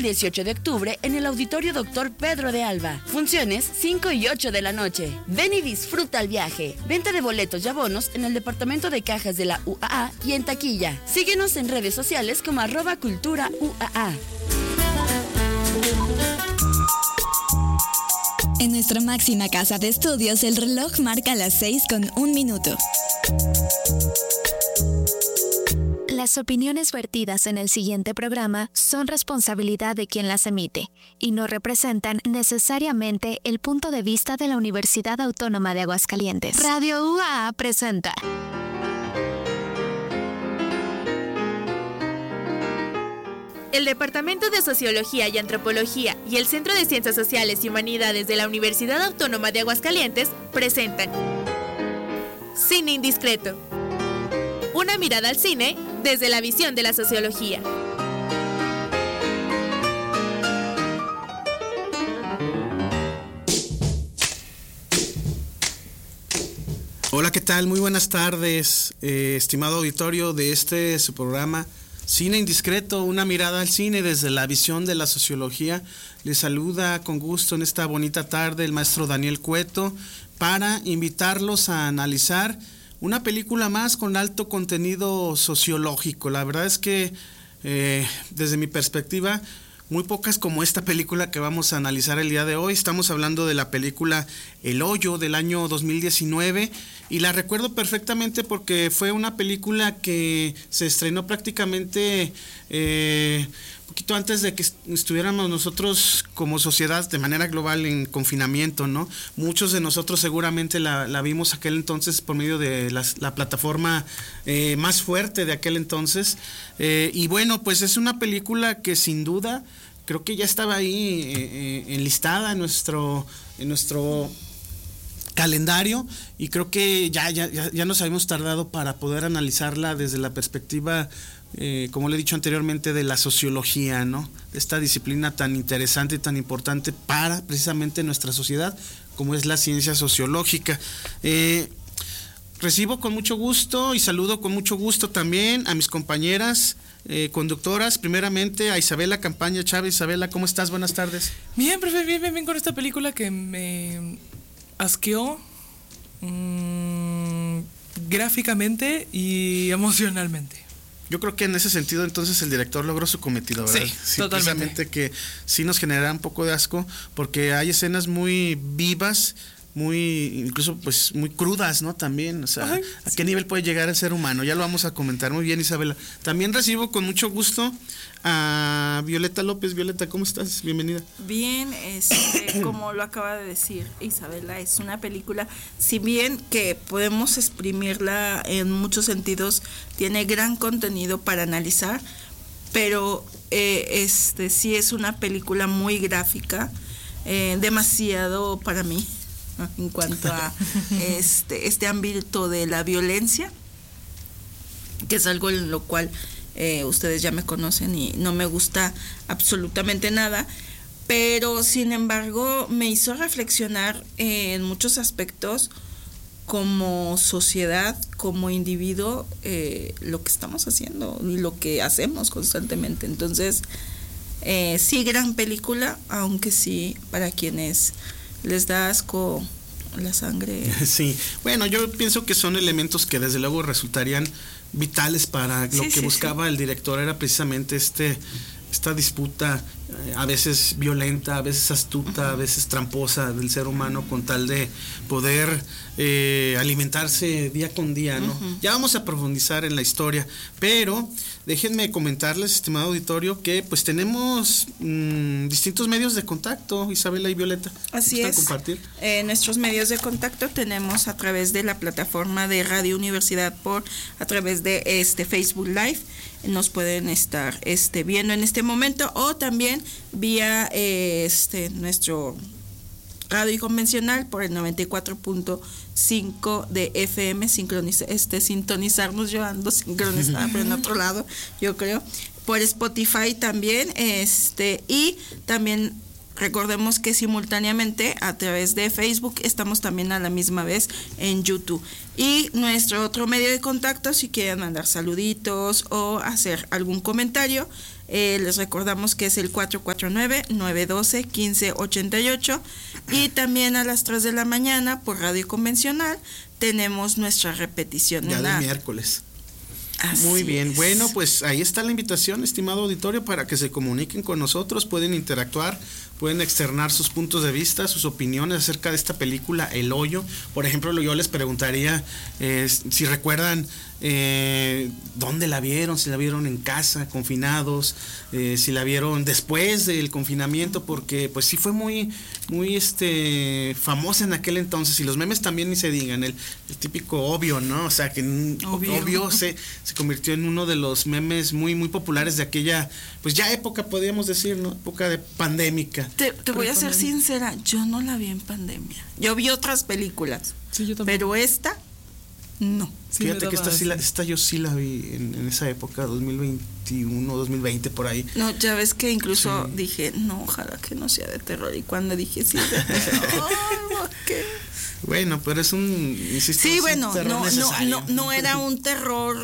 18 de octubre en el Auditorio Dr. Pedro de Alba. Funciones 5 y 8 de la noche. Ven y disfruta el viaje. Venta de boletos y abonos en el departamento de cajas de la UAA y en taquilla. Síguenos en redes sociales como @culturauaa. En nuestra máxima casa de estudios, el reloj marca las 6:01. Las opiniones vertidas en el siguiente programa son responsabilidad de quien las emite y no representan necesariamente el punto de vista de la Universidad Autónoma de Aguascalientes. Radio UAA presenta. El Departamento de Sociología y Antropología y el Centro de Ciencias Sociales y Humanidades de la Universidad Autónoma de Aguascalientes presentan Cine Indiscreto. Una mirada al cine desde la visión de la sociología. Hola, ¿qué tal? Muy buenas tardes, estimado auditorio de su programa Cine Indiscreto, una mirada al cine desde la visión de la sociología. Les saluda con gusto en esta bonita tarde el maestro Daniel Cueto para invitarlos a analizar una película más con alto contenido sociológico. La verdad es que desde mi perspectiva, muy pocas como esta película que vamos a analizar el día de hoy. Estamos hablando de la película El Hoyo del año 2019 y la recuerdo perfectamente porque fue una película que se estrenó prácticamente poquito antes de que estuviéramos nosotros como sociedad de manera global en confinamiento, ¿no? Muchos de nosotros seguramente la vimos aquel entonces por medio de la plataforma más fuerte de aquel entonces, y bueno, pues es una película que sin duda creo que ya estaba ahí enlistada en nuestro calendario, y creo que ya nos habíamos tardado para poder analizarla desde la perspectiva, como le he dicho anteriormente, de la sociología, ¿no? Esta disciplina tan interesante y tan importante para precisamente nuestra sociedad, como es la ciencia sociológica. Recibo con mucho gusto y saludo con mucho gusto también a mis compañeras conductoras. Primeramente a Isabela Campaña Chávez. Isabela, ¿cómo estás? Buenas tardes. Bien, profe, bien con esta película que me asqueó gráficamente y emocionalmente. Yo creo que en ese sentido entonces el director logró su cometido, ¿verdad? Sí, totalmente. Precisamente que sí nos genera un poco de asco porque hay escenas muy vivas, muy incluso pues muy crudas, ¿no? También, o sea, ¿a qué nivel puede llegar el ser humano? Ya lo vamos a comentar. Muy bien, Isabela. También recibo con mucho gusto a Violeta López. Violeta, ¿cómo estás? Bienvenida. Bien, como lo acaba de decir Isabela, es una película, si bien que podemos exprimirla en muchos sentidos, tiene gran contenido para analizar, pero sí es una película muy gráfica, demasiado para mí, en cuanto a este ámbito de la violencia, que es algo en lo cual ustedes ya me conocen y no me gusta absolutamente nada, pero sin embargo me hizo reflexionar en muchos aspectos como sociedad, como individuo, lo que estamos haciendo y lo que hacemos constantemente. Entonces, sí, gran película, aunque sí, para quienes les da asco la sangre. Sí, bueno, yo pienso que son elementos que desde luego resultarían vitales para lo que buscaba el director. Era precisamente esta disputa, a veces violenta, a veces astuta, a veces tramposa del ser humano, con tal de poder alimentarse día con día, ¿no? Ya vamos a profundizar en la historia, pero déjenme comentarles, estimado auditorio, que pues tenemos distintos medios de contacto, Isabela y Violeta. Así es. Compartir? Nuestros medios de contacto tenemos a través de la plataforma de Radio Universidad a través de Facebook Live. Nos pueden estar viendo en este momento, o también vía nuestro radio convencional por el 94.5 de FM, sintonizarnos. Yo ando sincronizada, pero en otro lado, yo creo, por Spotify también, y también recordemos que simultáneamente a través de Facebook estamos también a la misma vez en YouTube. Y nuestro otro medio de contacto, si quieren mandar saluditos o hacer algún comentario, Les recordamos que es el 449-912-1588 y también a las 3 de la mañana por radio convencional tenemos nuestra repetición. Ya del miércoles. Muy bien, bueno, pues ahí está la invitación, estimado auditorio, para que se comuniquen con nosotros, pueden interactuar, pueden externar sus puntos de vista, sus opiniones acerca de esta película, El Hoyo. Por ejemplo, yo les preguntaría si recuerdan dónde la vieron, si la vieron en casa, confinados, si la vieron después del confinamiento, porque pues sí fue muy famosa en aquel entonces, y los memes también ni se digan, el típico obvio, ¿no? O sea, que obvio se convirtió en uno de los memes muy, muy populares de aquella, pues ya época, podríamos decir, ¿no? Época de pandémica. Te voy a ser sincera, yo no la vi en pandemia. Yo vi otras películas, Sí, yo también. pero esta, no. Sí, fíjate que esta yo sí la vi en esa época, 2021, 2020, por ahí. No, ya ves que incluso dije, no, ojalá que no sea de terror. Y cuando dije sí, de terror, ¿qué? Bueno, pero es insisto, sí, es bueno, un terror necesario. no era un terror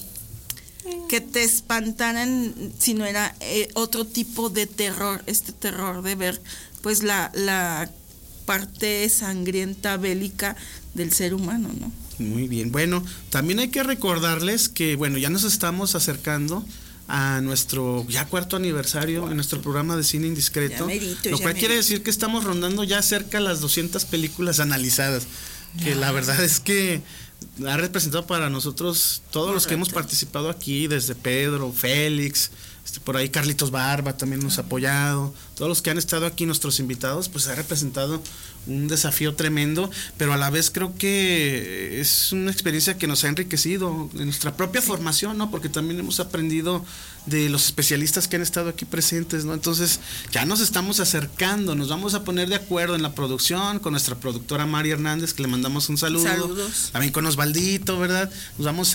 que te espantaran, sino era otro tipo de terror, este terror de ver pues la parte sangrienta, bélica del ser humano, ¿no? Muy bien, bueno, también hay que recordarles que, bueno, ya nos estamos acercando a nuestro ya cuarto aniversario en nuestro programa de Cine Indiscreto, lo cual quiere decir que estamos rondando ya cerca las 200 películas analizadas, que la verdad es que ha representado para nosotros todos los que hemos participado aquí, desde Pedro, Félix, por ahí Carlitos Barba también nos ha apoyado, todos los que han estado aquí, nuestros invitados, pues ha representado un desafío tremendo, pero a la vez creo que es una experiencia que nos ha enriquecido en nuestra propia formación, ¿no? Porque también hemos aprendido de los especialistas que han estado aquí presentes, ¿no? Entonces ya nos estamos acercando, nos vamos a poner de acuerdo en la producción con nuestra productora Mari Hernández, que le mandamos un saludo. Saludos. También con Osvaldito, ¿verdad? Nos vamos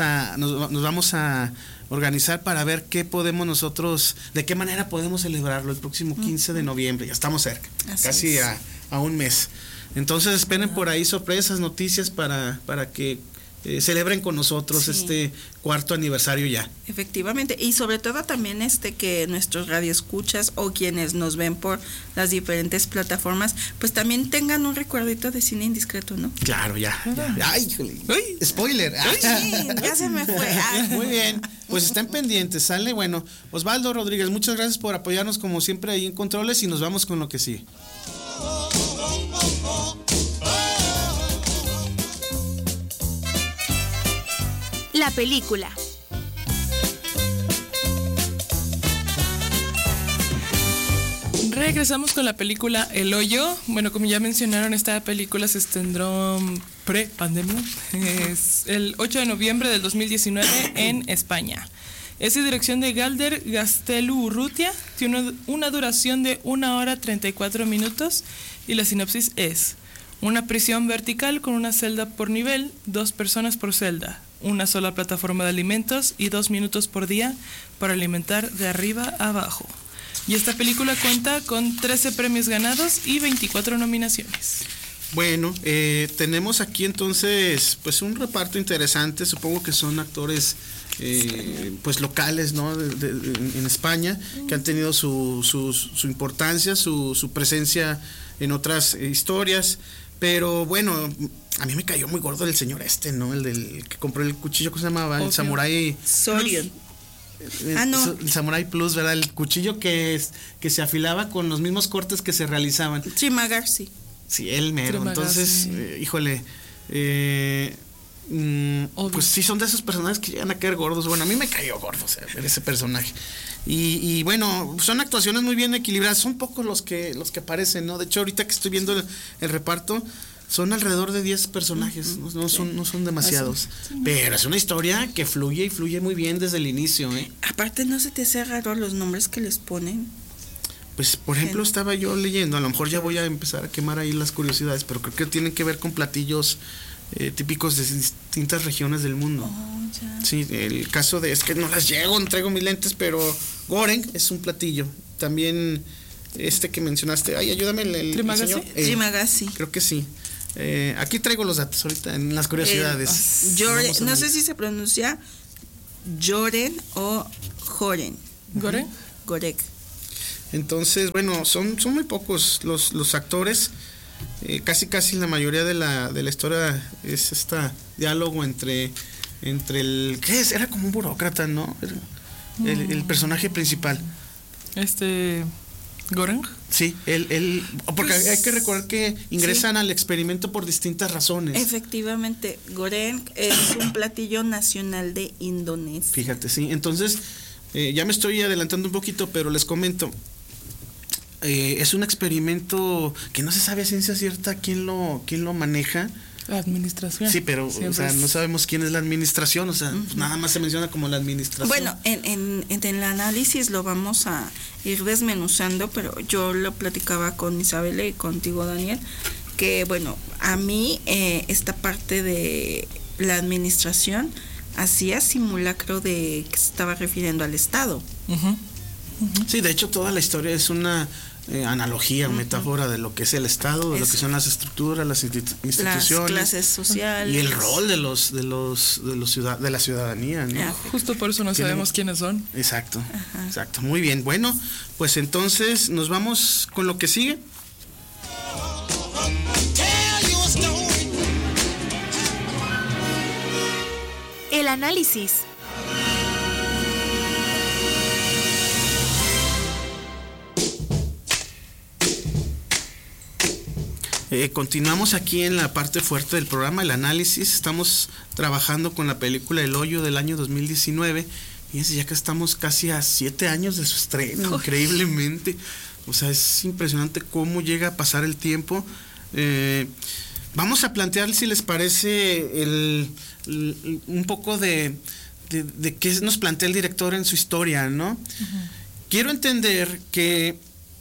a organizar para ver qué podemos nosotros, de qué manera podemos celebrarlo el próximo 15 de noviembre, ya estamos cerca, casi a un mes. Entonces esperen por ahí sorpresas, noticias para que celebren con nosotros este cuarto aniversario ya. Efectivamente, y sobre todo también que nuestros radioescuchas o quienes nos ven por las diferentes plataformas, pues también tengan un recuerdito de Cine Indiscreto, ¿no? Claro, ya. Ay, híjole. Spoiler. Ay, sí, ya se me fue. Muy bien, pues estén pendientes, ¿sale? Bueno, Osvaldo Rodríguez, muchas gracias por apoyarnos como siempre ahí en Controles, y nos vamos con lo que sigue. La película. Regresamos con la película El Hoyo. Bueno, como ya mencionaron, esta película se estrenó pre-pandemia. Es el 8 de noviembre del 2019 en España. Es de dirección de Galder Gaztelu Urrutia. Tiene una duración de 1 hora 34 minutos y la sinopsis es: una prisión vertical con una celda por nivel, 2 personas por celda, una sola plataforma de alimentos y 2 minutos por día para alimentar de arriba a abajo. Y esta película cuenta con 13 premios ganados y 24 nominaciones. Bueno, tenemos aquí entonces pues un reparto interesante, supongo que son actores pues locales, ¿no? En España, que han tenido su importancia, su presencia en otras historias. Pero bueno, a mí me cayó muy gordo el señor ¿no? El del que compró el cuchillo, ¿cómo se llamaba? El Samurai Sorion. No. El Samurai Plus, ¿verdad? El cuchillo que se afilaba con los mismos cortes que se realizaban. Trimagarci. Sí, él mero. Entonces, híjole, pues sí son de esos personajes que llegan a caer gordos. Bueno, a mí me cayó gordo, o sea, ver ese personaje. Y bueno, son actuaciones muy bien equilibradas. Son pocos los que aparecen, ¿no? De hecho, ahorita que estoy viendo el reparto, son alrededor de 10 personajes, no son demasiados. Pero es una historia que fluye muy bien desde el inicio, ¿eh? Aparte, ¿no se te hace raro los nombres que les ponen? Pues, por ejemplo, estaba yo leyendo, a lo mejor ya voy a empezar a quemar ahí las curiosidades, pero creo que tienen que ver con platillos típicos de distintas regiones del mundo. Sí, el caso es que no las llego, no traigo mis lentes, pero Goreng es un platillo. También que mencionaste, ayúdame el Trimagarci. Creo que sí. Aquí traigo los datos ahorita en las curiosidades. No sé si se pronuncia Joren o Joren. ¿Goren? Gorek. Entonces, bueno, son muy pocos los actores. Casi la mayoría de la historia es diálogo entre el... ¿Qué es? Era como un burócrata, ¿no? El personaje principal. ¿Goreng? Sí, porque pues, hay que recordar que ingresan al experimento por distintas razones. Efectivamente, goreng es un platillo nacional de Indonesia. Fíjate, sí. Entonces, ya me estoy adelantando un poquito, pero les comento. Es un experimento que no se sabe a ciencia cierta quién lo maneja. La administración. Sí, pero no sabemos quién es la administración, pues nada más se menciona como la administración. Bueno, en el análisis lo vamos a ir desmenuzando, pero yo lo platicaba con Isabela y contigo, Daniel, que bueno, a mí esta parte de la administración hacía simulacro de que se estaba refiriendo al Estado. Sí, de hecho toda la historia es una analogía, metáfora de lo que es el Estado, de lo que son las estructuras, las instituciones, las clases sociales y el rol de la ciudadanía, ¿no? Justo por eso no sabemos quiénes son. Exacto, exacto. Muy bien. Bueno, pues entonces nos vamos con lo que sigue. El análisis. Continuamos aquí en la parte fuerte del programa, el análisis. Estamos trabajando con la película El Hoyo del año 2019. Fíjense, ya que estamos casi a 7 años de su estreno, increíblemente. O sea, es impresionante cómo llega a pasar el tiempo. Vamos a plantear, si les parece, un poco de qué nos plantea el director en su historia, ¿no? Quiero entender que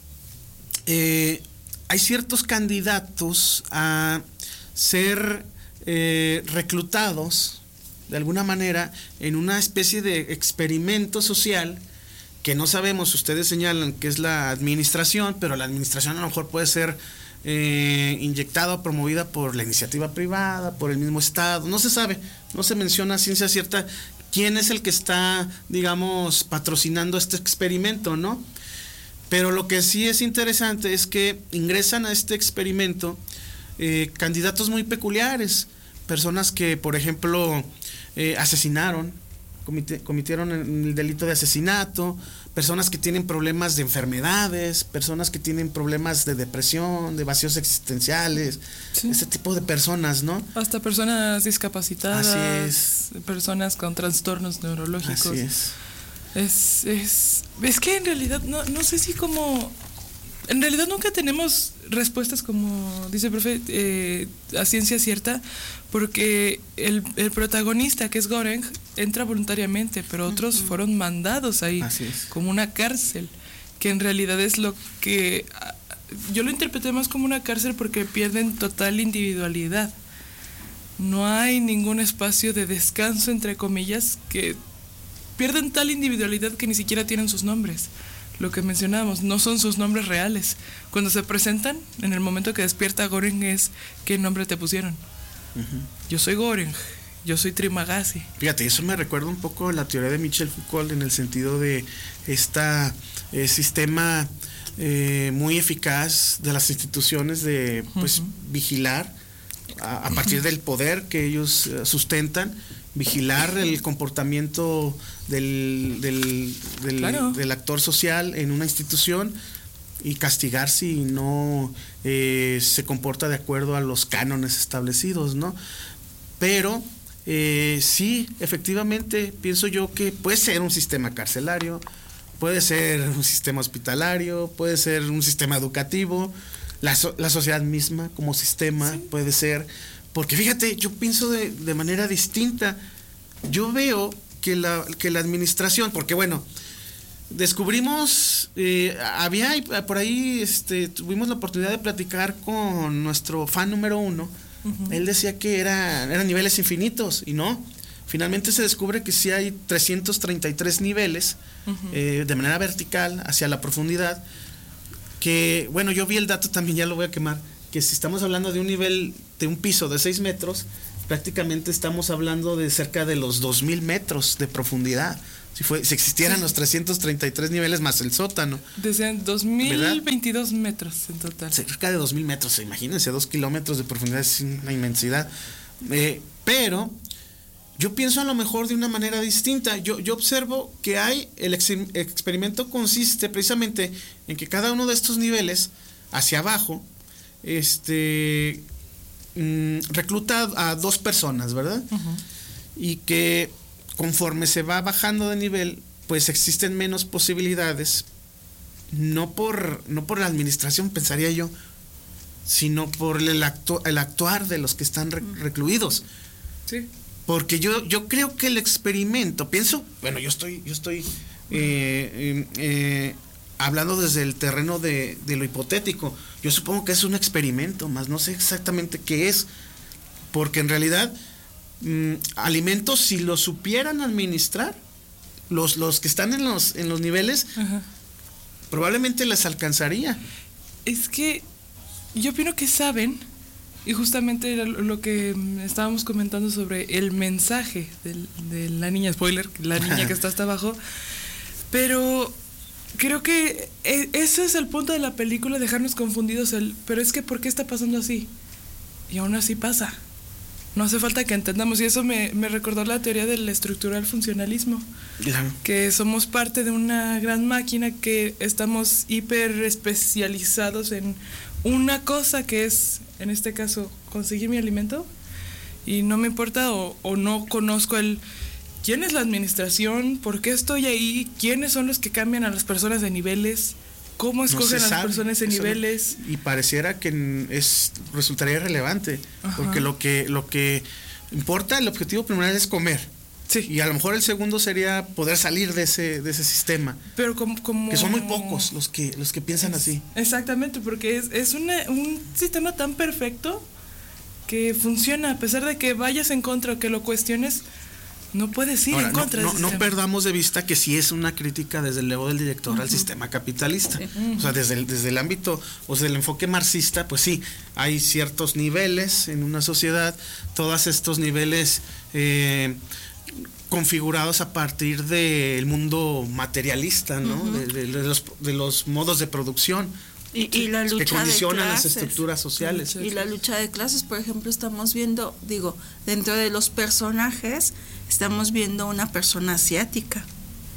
hay ciertos candidatos a ser reclutados de alguna manera en una especie de experimento social que no sabemos. Ustedes señalan que es la administración, pero la administración a lo mejor puede ser inyectada o promovida por la iniciativa privada, por el mismo Estado, no se sabe, no se menciona a ciencia cierta quién es el que está, digamos, patrocinando este experimento, ¿no? Pero lo que sí es interesante es que ingresan a este experimento candidatos muy peculiares, personas que, por ejemplo, asesinaron, cometieron el delito de asesinato, personas que tienen problemas de enfermedades, personas que tienen problemas de depresión, de vacíos existenciales, ese tipo de personas, ¿no? Hasta personas discapacitadas, así es, personas con trastornos neurológicos. Así es. Es que en realidad no sé si como... En realidad nunca tenemos respuestas, como dice el profe, a ciencia cierta, porque el protagonista, que es Goreng, entra voluntariamente, pero otros fueron mandados ahí, como una cárcel, que en realidad es lo que... Yo lo interpreté más como una cárcel porque pierden total individualidad. No hay ningún espacio de descanso, entre comillas, que pierden tal individualidad que ni siquiera tienen sus nombres. Lo que mencionábamos, no son sus nombres reales. Cuando se presentan, en el momento que despierta Goreng, es ¿qué nombre te pusieron? Yo soy Goreng, yo soy Trimagasi. Fíjate, eso me recuerda un poco a la teoría de Michel Foucault, en el sentido de sistema muy eficaz de las instituciones de vigilar a partir del poder que ellos sustentan, vigilar el comportamiento del actor social en una institución y castigar si no se comporta de acuerdo a los cánones establecidos, ¿no? Pero sí, efectivamente, pienso yo que puede ser un sistema carcelario, puede ser un sistema hospitalario, puede ser un sistema educativo, la sociedad misma como sistema puede ser. Porque fíjate, yo pienso de manera distinta. Yo veo que la administración, porque bueno, descubrimos, había por ahí, tuvimos la oportunidad de platicar con nuestro fan número 1. Él decía que eran niveles infinitos, y no. Finalmente se descubre que sí hay 333 niveles de manera vertical hacia la profundidad. Que, bueno, yo vi el dato también, ya lo voy a quemar, que si estamos hablando de un nivel, de un piso de 6 metros, prácticamente estamos hablando de cerca de los 2000 metros de profundidad. si existieran los 333 niveles más el sótano. Decían 2022 metros en total. Cerca de 2000 metros, imagínense, 2 kilómetros de profundidad, es una inmensidad. Pero yo pienso a lo mejor de una manera distinta. Yo observo que el experimento consiste precisamente en que cada uno de estos niveles, hacia abajo, recluta a 2 personas, ¿verdad? Uh-huh. Y que conforme se va bajando de nivel, pues existen menos posibilidades, no por la administración, pensaría yo, sino por el actuar de los que están recluidos. Sí. Porque yo creo que el experimento, yo estoy hablando desde el terreno de lo hipotético. Yo supongo que es un experimento, más no sé exactamente qué es, porque en realidad alimentos, si los supieran administrar, los que están en los niveles, ajá, probablemente les alcanzaría. Es que yo opino que saben, y justamente lo que estábamos comentando sobre el mensaje de la niña, spoiler, la niña que está hasta abajo, pero creo que ese es el punto de la película, dejarnos confundidos, pero es que ¿por qué está pasando así? Y aún así pasa. No hace falta que entendamos, y eso me recordó la teoría del estructural funcionalismo, claro, que somos parte de una gran máquina, que estamos hiper especializados en una cosa, que es, en este caso, conseguir mi alimento, y no me importa o no conozco quién es la administración, por qué estoy ahí, quiénes son los que cambian a las personas de niveles, cómo escogen a las personas en niveles. Y pareciera que resultaría irrelevante, ajá, porque lo que importa, el objetivo primordial es comer. Sí. Y a lo mejor el segundo sería poder salir de ese sistema. Pero como que son muy pocos los que piensan así. Exactamente, porque es un sistema tan perfecto que funciona, a pesar de que vayas en contra o que lo cuestiones. No puedes ir en contra del sistema. No perdamos de vista que sí es una crítica desde el lado del director, uh-huh, al sistema capitalista. Uh-huh. O sea, desde el ámbito, o desde el enfoque marxista, pues sí, hay ciertos niveles en una sociedad, todos estos niveles configurados a partir del mundo materialista, ¿no? Uh-huh. de los modos de producción. Y la lucha que condicionan de clases, las estructuras sociales. Y la lucha de clases, por ejemplo, estamos viendo, dentro de los personajes, estamos viendo una persona asiática.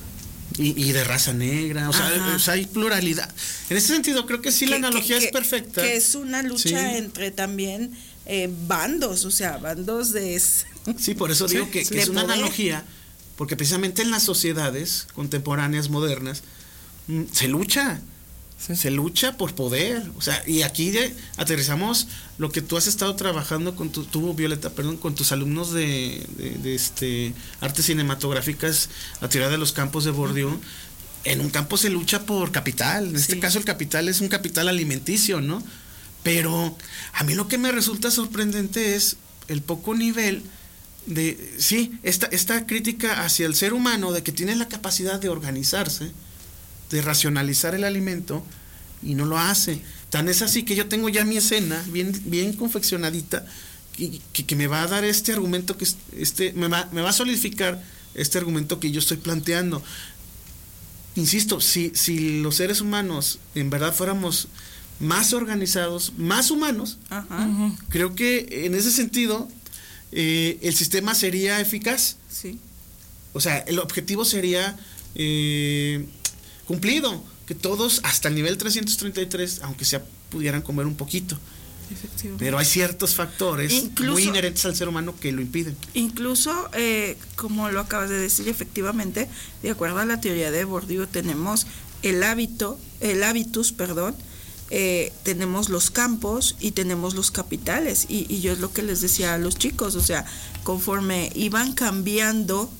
Y de raza negra, o sea, hay pluralidad. En ese sentido, creo que sí, la analogía es perfecta. Que es una lucha, sí, entre también bandos, o sea, bandos de... Sí, por eso digo que es una analogía, porque precisamente en las sociedades contemporáneas, modernas, se lucha. Sí. Se lucha por poder, o sea, y aquí aterrizamos lo que tú has estado trabajando con Violeta, con tus alumnos de artes cinematográficas, la teoría de los campos de Bourdieu. Uh-huh. En un campo se lucha por capital, en este caso el capital es un capital alimenticio, ¿no? Pero a mí lo que me resulta sorprendente es el poco nivel de, esta crítica hacia el ser humano, de que tiene la capacidad de organizarse, de racionalizar el alimento, y no lo hace. Tan es así que yo tengo ya mi escena bien confeccionadita, que me va a dar este argumento, me va a solidificar este argumento que yo estoy planteando. Insisto, si los seres humanos en verdad fuéramos más organizados, más humanos, uh-huh, creo que en ese sentido el sistema sería eficaz. Sí. O sea, el objetivo sería cumplido, que todos hasta el nivel 333, aunque sea, pudieran comer un poquito. Pero hay ciertos factores muy inherentes al ser humano que lo impiden. Incluso, como lo acabas de decir, efectivamente, de acuerdo a la teoría de Bourdieu, tenemos el habitus, tenemos los campos y tenemos los capitales. Y yo es lo que les decía a los chicos, o sea, conforme iban cambiando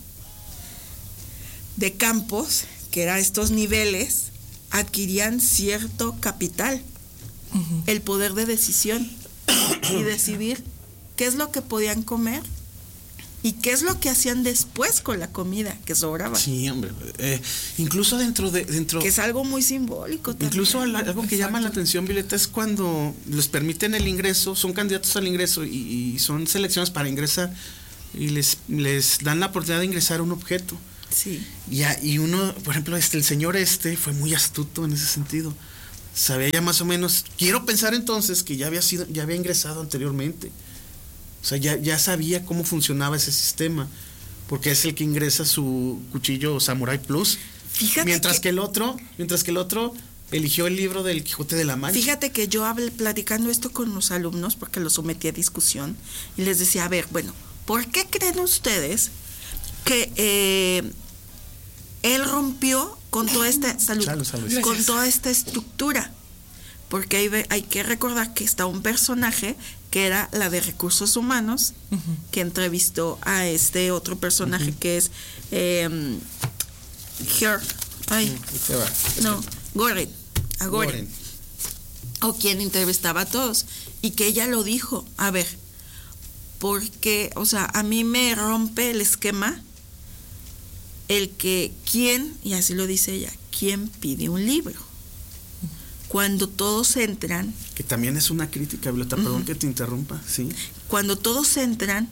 de campos, que eran estos niveles, adquirían cierto capital, uh-huh, el poder de decisión y decidir qué es lo que podían comer y qué es lo que hacían después con la comida que sobraba. Sí, hombre, incluso dentro que es algo muy simbólico también. Incluso algo que llama la atención, Violeta, es cuando les permiten el ingreso, son candidatos al ingreso y son seleccionados para ingresar, y les dan la oportunidad de ingresar a un objeto. Sí. Y uno, por ejemplo, el señor fue muy astuto en ese sentido. Sabía ya más o menos, quiero pensar entonces que ya había ingresado anteriormente. O sea, ya sabía cómo funcionaba ese sistema, porque es el que ingresa su cuchillo Samurai Plus. Fíjate mientras que el otro eligió el libro del Quijote de la Mancha. Fíjate que yo platicando esto con los alumnos, porque los sometí a discusión, y les decía, a ver, bueno, ¿por qué creen ustedes que él rompió con toda esta con toda esta estructura? Porque hay que recordar que está un personaje que era la de Recursos Humanos, que entrevistó a este otro personaje que es Goren, a Goren, o quien entrevistaba a todos, y que ella lo dijo, a ver, porque, o sea, a mí me rompe el esquema el que y así lo dice ella, ¿quién pide un libro? Cuando todos entran... Que también es una crítica, Violeta, perdón que te interrumpa, sí. Cuando todos entran,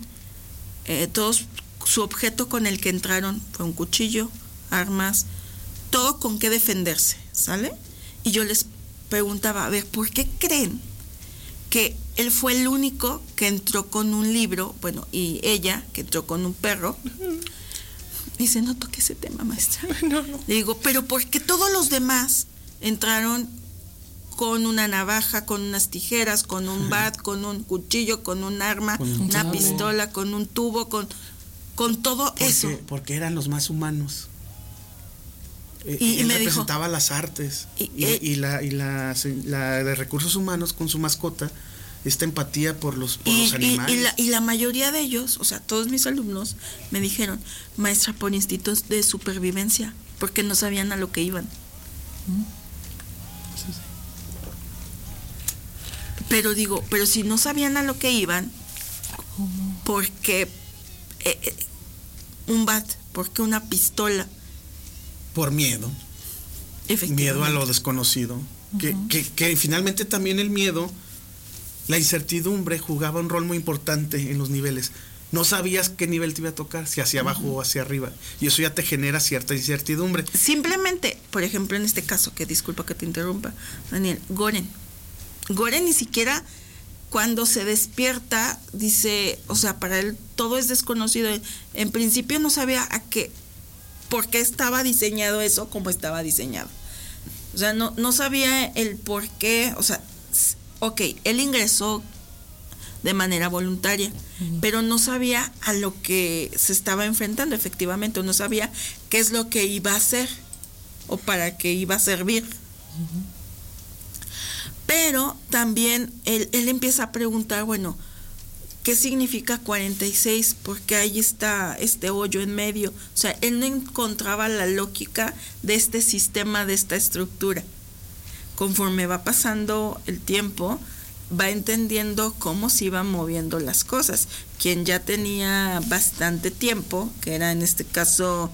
su objeto con el que entraron fue un cuchillo, armas, todo con qué defenderse, ¿sale? Y yo les preguntaba, a ver, ¿por qué creen que él fue el único que entró con un libro, bueno, y ella que entró con un perro? Dice, no toque ese tema, maestra. No. Le digo, pero ¿por qué todos los demás entraron con una navaja, con unas tijeras, con un bat, con un cuchillo, con un arma, una pistola, con un tubo, con todo eso? Porque eran los más humanos. Y él me representaba dijo, las artes y la de Recursos Humanos con su mascota, esta empatía por los animales. Y la mayoría de ellos, o sea, todos mis alumnos me dijeron, maestra, por instintos de supervivencia, porque no sabían a lo que iban. Pero digo, pero si no sabían a lo que iban, ¿por qué un bat? ¿Por qué una pistola? Por miedo. Miedo a lo desconocido. Que finalmente también el miedo, la incertidumbre jugaba un rol muy importante en los niveles. No sabías qué nivel te iba a tocar, si hacia abajo o hacia arriba. Y eso ya te genera cierta incertidumbre. Simplemente, por ejemplo, en este caso, que disculpa que te interrumpa, Daniel, Goren ni siquiera cuando se despierta dice, o sea, para él todo es desconocido. En principio no sabía por qué estaba diseñado eso como estaba diseñado. O sea, no sabía el por qué, o sea, ok, él ingresó de manera voluntaria, pero no sabía a lo que se estaba enfrentando efectivamente, no sabía qué es lo que iba a hacer o para qué iba a servir. Pero también él empieza a preguntar, bueno, ¿qué significa 46? Porque ahí está este hoyo en medio. O sea, él no encontraba la lógica de este sistema, de esta estructura. Conforme va pasando el tiempo, va entendiendo cómo se iban moviendo las cosas. Quien ya tenía bastante tiempo, que era en este caso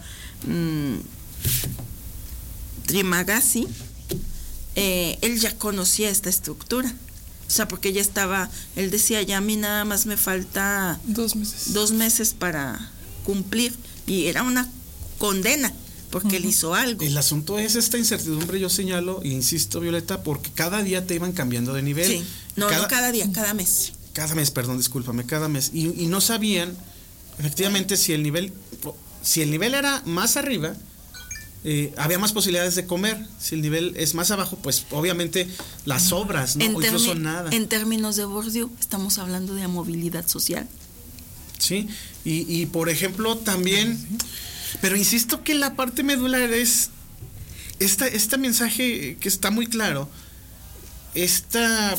Trimagasi, él ya conocía esta estructura. O sea, porque ya estaba, él decía, ya a mí nada más me falta 2 meses para cumplir. Y era una condena, porque él hizo algo. El asunto es esta incertidumbre, yo señalo, e insisto, Violeta, porque cada día te iban cambiando de nivel. Sí, no cada día, cada mes. Cada mes, perdón, discúlpame, cada mes. Y no sabían, efectivamente, si el nivel era más arriba, había más posibilidades de comer. Si el nivel es más abajo, pues obviamente las sobras, ¿no? O incluso nada. En términos de Bourdieu, estamos hablando de movilidad social. Sí, y por ejemplo también, pero insisto que la parte medular es este mensaje que está muy claro. Esta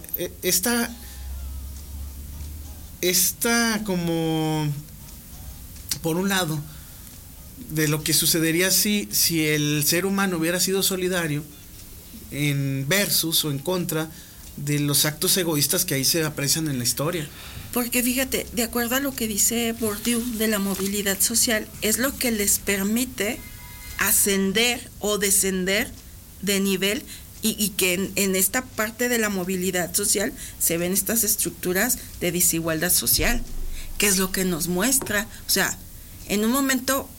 como, por un lado, de lo que sucedería si el ser humano hubiera sido solidario en versus o en contra de los actos egoístas que ahí se aprecian en la historia. Porque fíjate, de acuerdo a lo que dice Bourdieu de la movilidad social, es lo que les permite ascender o descender de nivel y que en esta parte de la movilidad social se ven estas estructuras de desigualdad social, que es lo que nos muestra. O sea, en un momento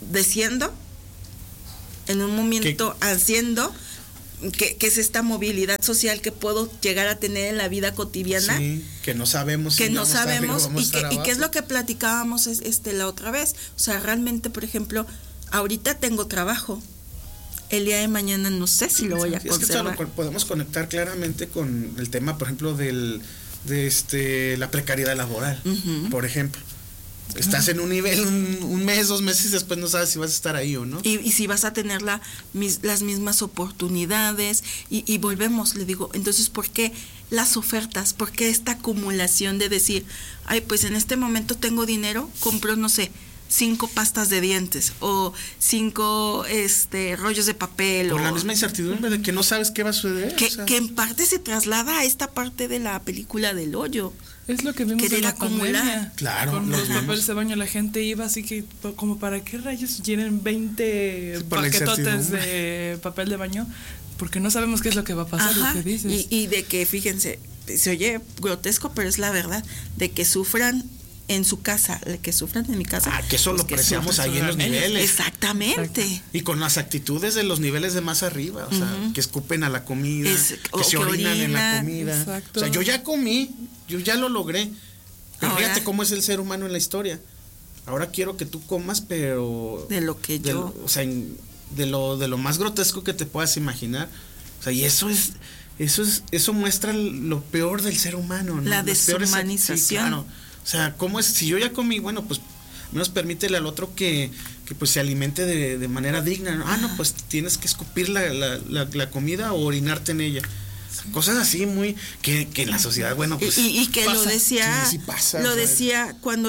diciendo, en un momento haciendo, que es esta movilidad social que puedo llegar a tener en la vida cotidiana. Sí, que no sabemos. Que si no sabemos y que es lo que platicábamos la otra vez. O sea, realmente, por ejemplo, ahorita tengo trabajo. El día de mañana no sé si lo voy a conservar. Es que podemos conectar claramente con el tema, por ejemplo, de la precariedad laboral, por ejemplo. Estás en un nivel un mes, 2 meses, después no sabes si vas a estar ahí o no. Y si vas a tener las mismas oportunidades. Y volvemos, le digo, entonces, ¿por qué las ofertas? ¿Por qué esta acumulación de decir, ay, pues en este momento tengo dinero, compro, no sé, 5 pastas de dientes o 5 rollos de papel? Por la misma incertidumbre de que no sabes qué va a suceder. Que en parte se traslada a esta parte de la película del hoyo. Es lo que vimos en la pandemia. Claro. Con los papeles de baño la gente iba así que, como para qué rayos llenen 20 paquetotes de papel de baño, porque no sabemos qué es lo que va a pasar. Lo que dices. Y de que, fíjense, se oye grotesco, pero es la verdad, de que sufran en su casa, que sufran en mi casa. Que eso lo apreciamos ahí en los niveles. Exactamente. Exacto. Y con las actitudes de los niveles de más arriba, o sea, que escupen a la comida, que se orinan en la comida. Exacto. O sea, yo ya comí, yo ya lo logré. Pero Ahora, fíjate cómo es el ser humano en la historia. Ahora quiero que tú comas, pero de lo que yo. O sea, de lo más grotesco que te puedas imaginar. O sea, y eso muestra lo peor del ser humano, ¿no? La deshumanización. Sí, claro. O sea, ¿cómo es? Si yo ya comí, bueno, pues menos permítele al otro que pues se alimente de manera digna, ¿no? No, pues tienes que escupir la comida o orinarte en ella. Cosas así muy que en la sociedad, bueno, pues y que pasa. lo decía, sí pasa, lo ¿sabes? decía cuando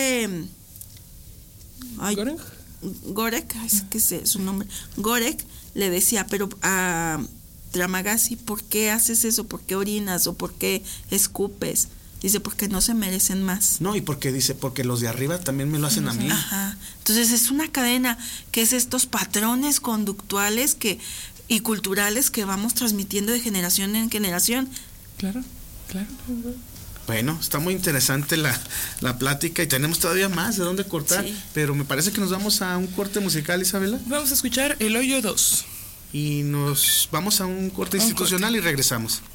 Gorek, es que sé su nombre, Gorek le decía, pero a Tramagasi, ¿por qué haces eso? ¿Por qué orinas o por qué escupes? Dice, porque no se merecen más. No, y porque los de arriba también me lo hacen a mí. Ajá. Entonces es una cadena que es estos patrones conductuales y culturales que vamos transmitiendo de generación en generación. Claro. Bueno, está muy interesante la plática y tenemos todavía más de dónde cortar, sí. Pero me parece que nos vamos a un corte musical, Isabela. Vamos a escuchar El Hoyo 2. Y nos vamos a un corte institucional y regresamos.